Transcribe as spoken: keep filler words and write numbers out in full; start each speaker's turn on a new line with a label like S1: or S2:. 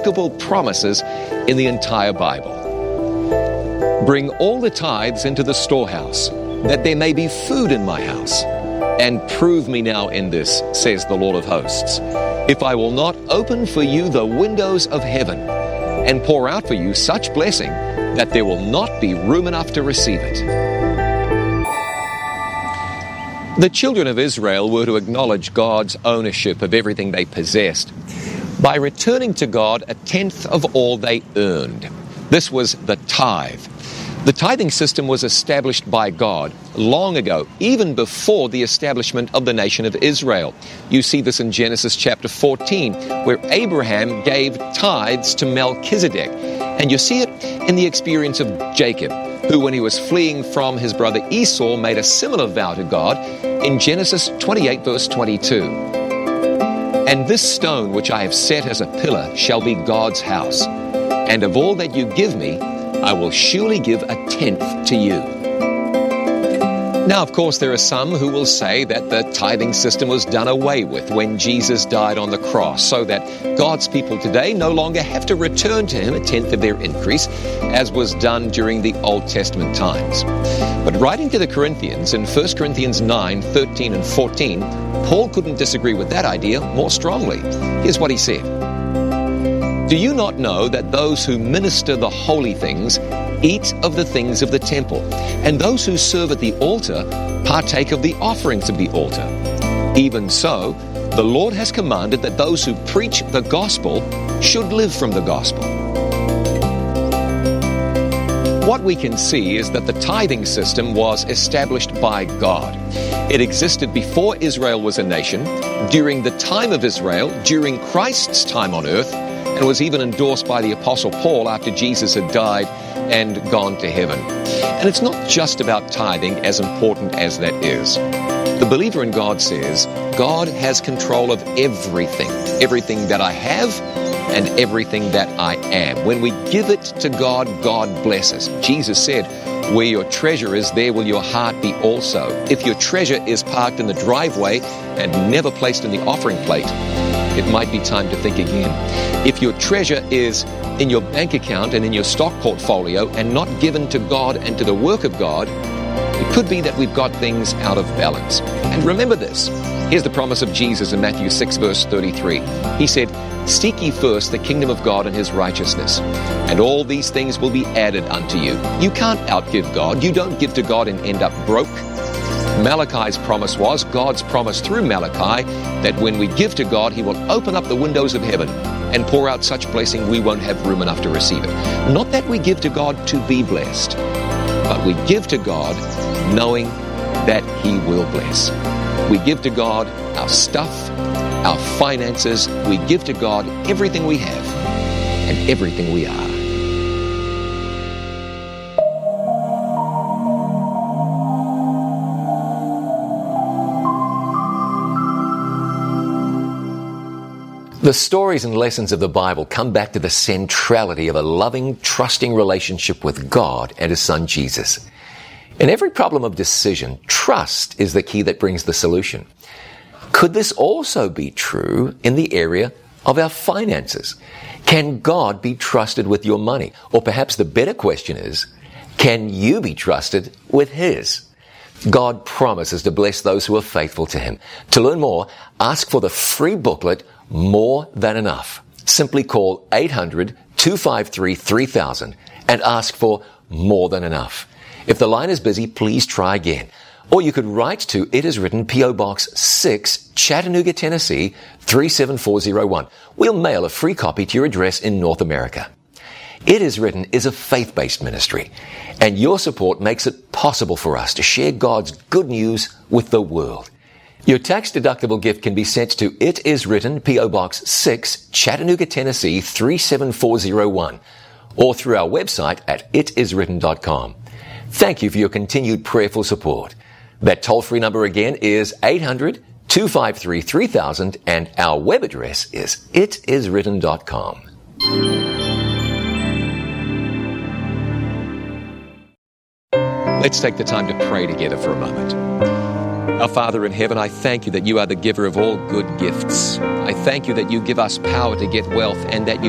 S1: remarkable promises in the entire Bible. Bring all the tithes into the storehouse, that there may be food in my house. And prove me now in this, says the Lord of hosts, if I will not open for you the windows of heaven and pour out for you such blessing that there will not be room enough to receive it. The children of Israel were to acknowledge God's ownership of everything they possessed by returning to God a tenth of all they earned. This was the tithe. The tithing system was established by God long ago, even before the establishment of the nation of Israel. You see this in Genesis chapter fourteen, where Abraham gave tithes to Melchizedek. And you see it in the experience of Jacob, who, when he was fleeing from his brother Esau, made a similar vow to God in Genesis twenty-eight, verse twenty-two. And this stone which I have set as a pillar shall be God's house, and of all that you give me, I will surely give a tenth to you. Now, of course, there are some who will say that the tithing system was done away with when Jesus died on the cross, so that God's people today no longer have to return to Him a tenth of their increase, as was done during the Old Testament times. But writing to the Corinthians in First Corinthians nine, thirteen and fourteen, Paul couldn't disagree with that idea more strongly. Here's what he said. Do you not know that those who minister the holy things eat of the things of the temple, and those who serve at the altar partake of the offerings of the altar? Even so, the Lord has commanded that those who preach the gospel should live from the gospel. What we can see is that the tithing system was established by God. It existed before Israel was a nation, during the time of Israel, during Christ's time on earth, and was even endorsed by the Apostle Paul after Jesus had died and gone to heaven. And it's not just about tithing, as important as that is. The believer in God says, God has control of everything, everything that I have and everything that I am. When we give it to God, God blesses. Jesus said, where your treasure is, there will your heart be also. If your treasure is parked in the driveway and never placed in the offering plate, it might be time to think again. If your treasure is in your bank account and in your stock portfolio and not given to God and to the work of God, it could be that we've got things out of balance. And remember this. Here's the promise of Jesus in Matthew six, verse thirty-three. He said, seek ye first the kingdom of God and His righteousness, and all these things will be added unto you. You can't outgive God. You don't give to God and end up broke. Malachi's promise was, God's promise through Malachi, that when we give to God, He will open up the windows of heaven and pour out such blessing we won't have room enough to receive it. Not that we give to God to be blessed, but we give to God knowing that He will bless. We give to God our stuff, our finances. We give to God everything we have and everything we are. The stories and lessons of the Bible come back to the centrality of a loving, trusting relationship with God and His Son Jesus. In every problem of decision, trust is the key that brings the solution. Could this also be true in the area of our finances? Can God be trusted with your money? Or perhaps the better question is, can you be trusted with His? God promises to bless those who are faithful to Him. To learn more, ask for the free booklet, More Than Enough. Simply call eight hundred, two five three, three thousand and ask for More Than Enough. If the line is busy, please try again. Or you could write to It Is Written, P O Box six, Chattanooga, Tennessee, three seven four zero one. We'll mail a free copy to your address in North America. It Is Written is a faith-based ministry, and your support makes it possible for us to share God's good news with the world. Your tax-deductible gift can be sent to It Is Written, P O Box six, Chattanooga, Tennessee, three seven four zero one, or through our website at it is written dot com. Thank you for your continued prayerful support. That toll-free number again is eight hundred, two five three, three thousand, and our web address is it is written dot com. Let's take the time to pray together for a moment. Our Father in heaven, I thank you that you are the giver of all good gifts. I thank you that you give us power to get wealth and that you